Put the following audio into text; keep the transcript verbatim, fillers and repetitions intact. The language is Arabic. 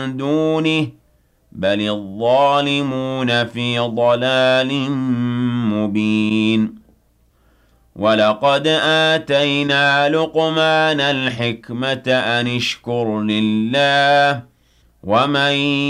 دُونِهِ ۚ بَلِ الظَّالِمُونَ فِي ضَلَالٍ مُّبِينٍ وَلَقَدْ آتَيْنَا لُقْمَانَ الْحِكْمَةَ أَنِ اشْكُرْ لِلَّهِ ۚ وَمَن